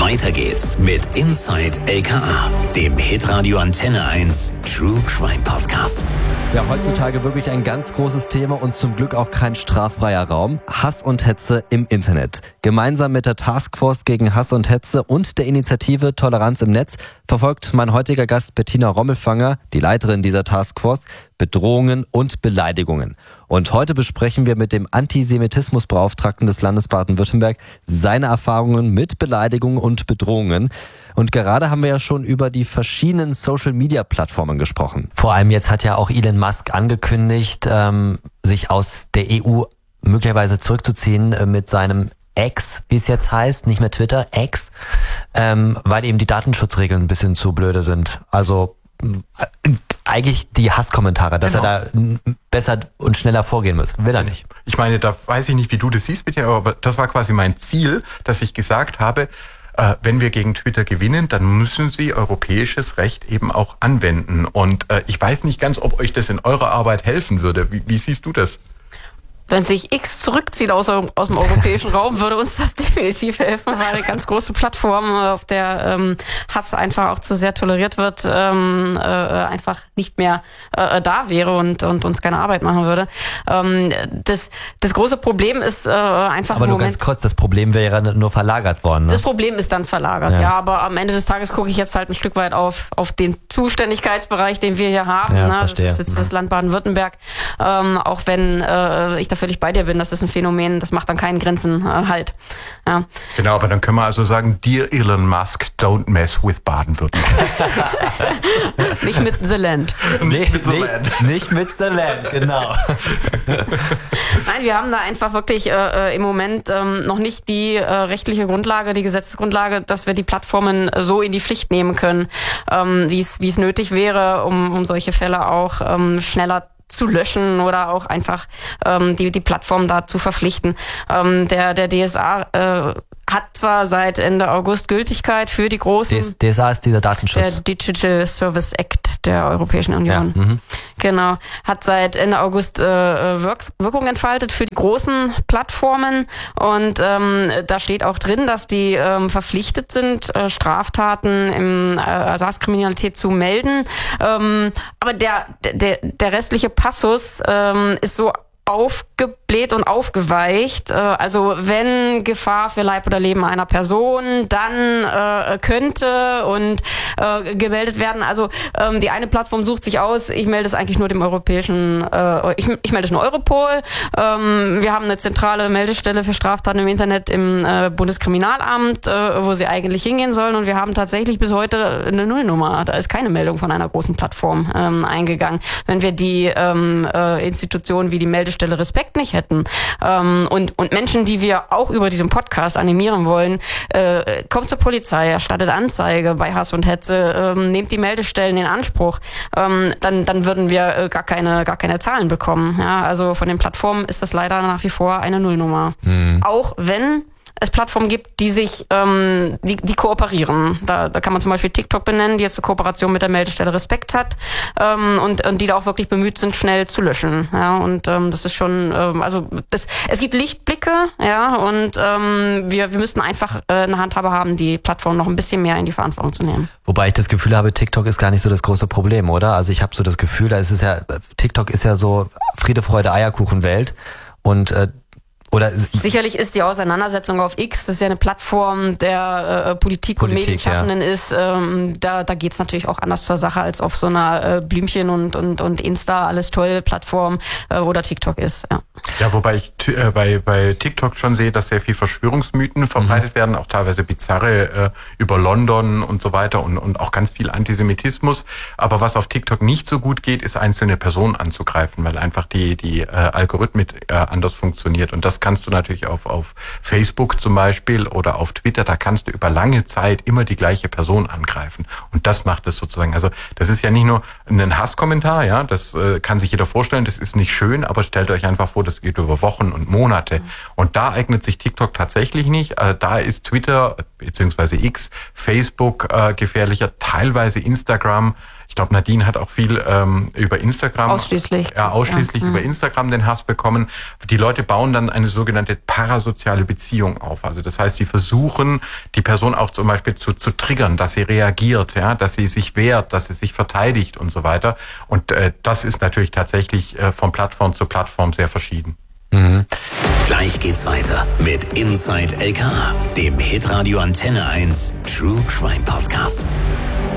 Weiter geht's mit Inside LKA, dem Hitradio Antenne 1 True Crime Podcast. Ja, heutzutage wirklich ein ganz großes Thema und zum Glück auch kein straffreier Raum. Hass und Hetze im Internet. Gemeinsam mit der Taskforce gegen Hass und Hetze und der Initiative Toleranz im Netz verfolgt mein heutiger Gast Bettina Rommelfanger, die Leiterin dieser Taskforce, Bedrohungen und Beleidigungen. Und heute besprechen wir mit dem Antisemitismusbeauftragten des Landes Baden-Württemberg seine Erfahrungen mit Beleidigungen und Bedrohungen. Und gerade haben wir ja schon über die verschiedenen Social-Media-Plattformen gesprochen. Vor allem jetzt hat ja auch Elon Musk angekündigt, sich aus der EU möglicherweise zurückzuziehen mit seinem X, wie es jetzt heißt, nicht mehr Twitter, X, weil eben die Datenschutzregeln ein bisschen zu blöde sind. Also eigentlich die Hasskommentare, dass er da besser und schneller vorgehen muss. Will er nicht. Ich meine, da weiß ich nicht, wie du das siehst, aber das war quasi mein Ziel, dass ich gesagt habe, wenn wir gegen Twitter gewinnen, dann müssen sie europäisches Recht eben auch anwenden. Und ich weiß nicht ganz, ob euch das in eurer Arbeit helfen würde. Wie siehst du das? Wenn sich X zurückzieht aus dem europäischen Raum, würde uns das definitiv helfen, weil eine ganz große Plattform, auf der Hass einfach auch zu sehr toleriert wird, einfach nicht mehr da wäre und uns keine Arbeit machen würde. Das große Problem ist einfach aber nur ganz kurz, das Problem wäre nur verlagert worden. Ne? Das Problem ist dann verlagert, ja, aber am Ende des Tages gucke ich jetzt halt ein Stück weit auf den Zuständigkeitsbereich, den wir hier haben. Ja, ne? Verstehe. Das ist jetzt das Land Baden-Württemberg, auch wenn ich da völlig bei dir bin, das ist ein Phänomen, das macht dann keinen Grenzen halt. Ja. Genau, aber dann können wir also sagen, Dear Elon Musk, don't mess with Baden-Württemberg. Nicht mit The Land. Nicht mit The Land, genau. Nein, wir haben da einfach wirklich im Moment noch nicht die rechtliche Grundlage, die Gesetzesgrundlage, dass wir die Plattformen so in die Pflicht nehmen können, wie es nötig wäre, um solche Fälle auch schneller zu löschen oder auch einfach die Plattform da zu verpflichten. Der DSA hat zwar seit Ende August Gültigkeit für die großen... DSA ist dieser Datenschutz. Der Digital Service Act der Europäischen Union. Ja. Genau. Hat seit Ende August Wirkung entfaltet für die großen Plattformen und da steht auch drin, dass die verpflichtet sind, Straftaten also Hasskriminalität zu melden. Aber der restliche Passus ist so aufgebläht und aufgeweicht. Also wenn Gefahr für Leib oder Leben einer Person, dann könnte und gemeldet werden. Also die eine Plattform sucht sich aus, ich melde es eigentlich nur dem europäischen, ich melde es nur Europol. Wir haben eine zentrale Meldestelle für Straftaten im Internet im Bundeskriminalamt, wo sie eigentlich hingehen sollen. Und wir haben tatsächlich bis heute eine Nullnummer. Da ist keine Meldung von einer großen Plattform eingegangen. Wenn wir die Institutionen wie die Meldestelle Respekt nicht hätten und Menschen, die wir auch über diesen Podcast animieren wollen, kommt zur Polizei, erstattet Anzeige bei Hass und Hetze, nehmt die Meldestellen in Anspruch, dann würden wir gar keine Zahlen bekommen. Ja, also von den Plattformen ist das leider nach wie vor eine Nullnummer. Auch wenn es Plattformen gibt, die sich, die kooperieren. Da kann man zum Beispiel TikTok benennen, die jetzt eine Kooperation mit der Meldestelle Respekt hat und die da auch wirklich bemüht sind, schnell zu löschen. Ja, und das ist schon, es gibt Lichtblicke, ja, und wir müssen einfach eine Handhabe haben, die Plattform noch ein bisschen mehr in die Verantwortung zu nehmen. Wobei ich das Gefühl habe, TikTok ist gar nicht so das große Problem, oder? Also ich habe so das Gefühl, TikTok ist ja so Friede, Freude, Eierkuchenwelt und sicherlich ist die Auseinandersetzung auf X, das ist ja eine Plattform der Politik und Medienschaffenden ist, da geht's natürlich auch anders zur Sache als auf so einer Blümchen und Insta, alles toll Plattform oder TikTok ist. Ja, wobei ich bei TikTok schon sehe, dass sehr viel Verschwörungsmythen verbreitet werden, auch teilweise bizarre über London und so weiter und auch ganz viel Antisemitismus. Aber was auf TikTok nicht so gut geht, ist einzelne Personen anzugreifen, weil einfach die Algorithmik anders funktioniert. Und das kannst du natürlich auf Facebook zum Beispiel oder auf Twitter, da kannst du über lange Zeit immer die gleiche Person angreifen. Und das macht es sozusagen. Also das ist ja nicht nur ein Hasskommentar, ja, das kann sich jeder vorstellen, das ist nicht schön, aber stellt euch einfach vor, das geht über Wochen und Monate. Und da eignet sich TikTok tatsächlich nicht. Da ist Twitter bzw. X, Facebook gefährlicher, teilweise Instagram. Ich glaube, Nadine hat auch viel über Instagram. Ausschließlich. Ja, ausschließlich über Instagram den Hass bekommen. Die Leute bauen dann eine sogenannte parasoziale Beziehung auf. Also das heißt, sie versuchen, die Person auch zum Beispiel zu triggern, dass sie reagiert, ja, dass sie sich wehrt, dass sie sich verteidigt und so weiter. Und das ist natürlich tatsächlich von Plattform zu Plattform sehr verschieden. Mhm. Gleich geht's weiter mit Inside LKA, dem Hitradio Antenne 1 True Crime Podcast.